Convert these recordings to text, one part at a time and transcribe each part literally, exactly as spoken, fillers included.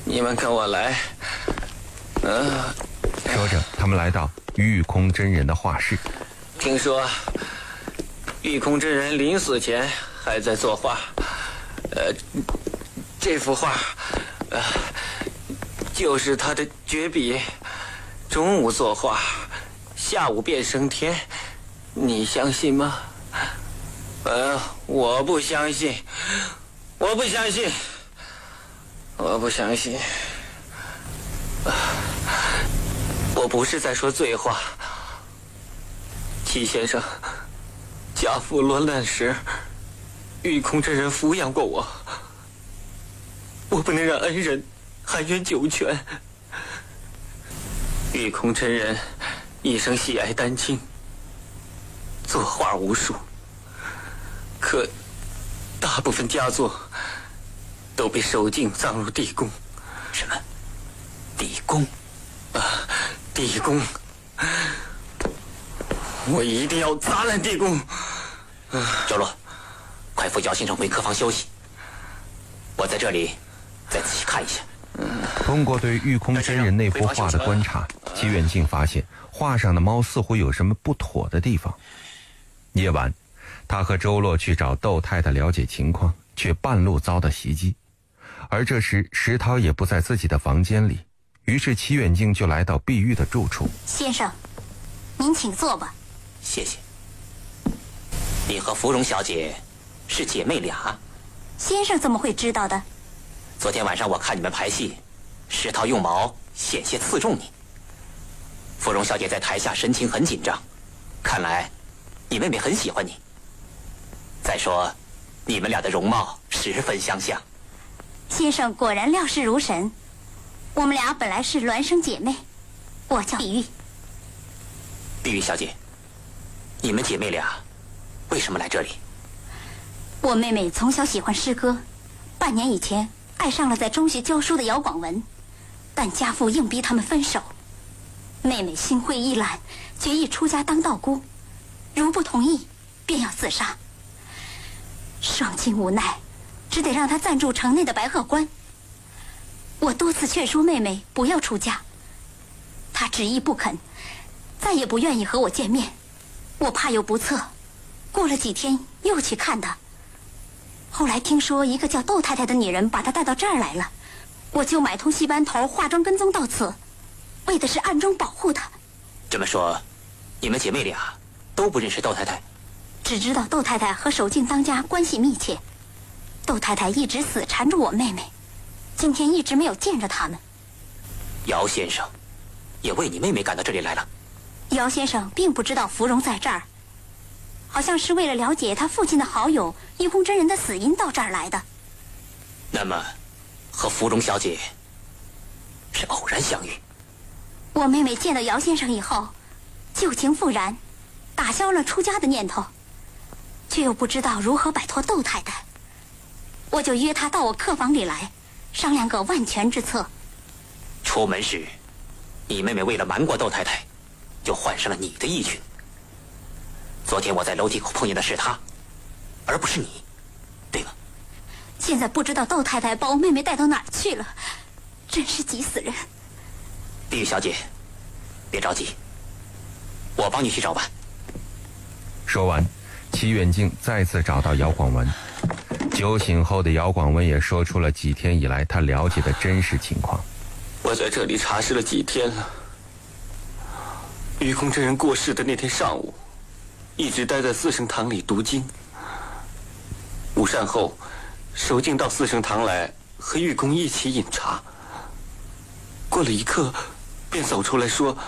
你们跟我来。呃， 说着，他们来到玉空真人的画室。 听说玉空真人临死前还在作画，呃，这幅画，呃，就是他的绝笔。中午作画，下午便升天，你相信吗？呃，我不相信，我不相信，我不相信。呃、我不是在说醉话。齐先生家父落难时，玉空真人抚养过我，我不能让恩人含冤九泉。玉空真人一生喜爱丹青，作画无数，可大部分佳作都被手尽葬入地宫。 什么？地宫？ 啊，地宫！我一定要砸烂地宫！ 周洛，快扶姚先生回客房休息，我在这里再仔细看一下。 通过对玉空真人那幅画的观察，齐远近发现画上的猫似乎有什么不妥的地方。夜晚，他和周洛去找窦太太了解情况，却半路遭到袭击。而这时石涛也不在自己的房间里，于是齐远近就来到碧玉的住处。 先生，您请坐吧。 谢谢。你和芙蓉小姐是姐妹俩？ 先生怎么会知道的？ 昨天晚上我看你们排戏，石涛用矛险些刺中你。芙蓉小姐在台下神情很紧张，看来你妹妹很喜欢你。再说，你们俩的容貌十分相像。 先生果然料事如神。我们俩本来是孪生姐妹，我叫碧玉。 碧玉小姐，你们姐妹俩为什么来这里？ 我妹妹从小喜欢诗歌，半年以前爱上了在中学教书的姚广文，但家父硬逼他们分手。妹妹心灰意懒，决意出家当道姑，如不同意便要自杀。双亲无奈，只得让她暂住城内的白鹤关。我多次劝说妹妹不要出家，她执意不肯，再也不愿意和我见面。我怕有不测，过了几天又去看她。后来听说一个叫窦太太的女人把她带到这儿来了，我就买通戏班头化妆跟踪到此，为的是暗中保护她。 这么说，你们姐妹俩都不认识窦太太？ 只知道窦太太和守静当家关系密切，窦太太一直死缠住我妹妹，今天一直没有见着他们。 姚先生也为你妹妹赶到这里来了？ 姚先生并不知道芙蓉在这儿，好像是为了了解他父亲的好友玉空真人的死因到这儿来的。 那么和芙蓉小姐是偶然相遇？ 我妹妹见到姚先生以后旧情复燃，打消了出家的念头，却又不知道如何摆脱窦太太，我就约她到我客房里来商量个万全之策。 出门时你妹妹为了瞒过窦太太，就换上了你的衣裙。昨天我在楼梯口碰见的是她，而不是你，对吗？ 现在不知道窦太太把我妹妹带到哪儿去了，真是急死人。 碧玉小姐，别着急，我帮你去找吧。 说完，齐远近再次找到姚广文。酒醒后的姚广文也说出了几天以来他了解的真实情况。 我在这里查实了几天了。玉空真人过世的那天上午，一直待在四圣堂里读经。午膳后，守静到四圣堂来和玉空一起饮茶。过了一刻，便走出来说：“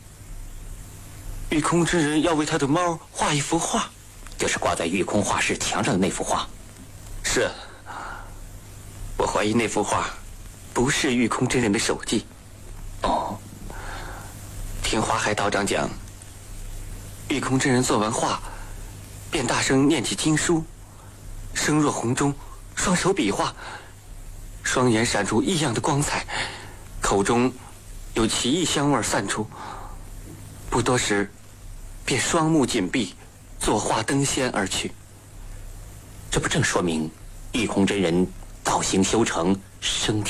玉空真人要为他的猫画一幅画， 就是挂在玉空画室墙上的那幅画。” 是，我怀疑那幅画不是玉空真人的手迹。 哦， 听华海道长讲，玉空真人做完画，便大声念起经书，声若洪钟，双手比划，双眼闪出异样的光彩，口中有奇异香味散出。不多时，便双目紧闭，作画登仙而去。 这不正说明玉空真人道行修成，升天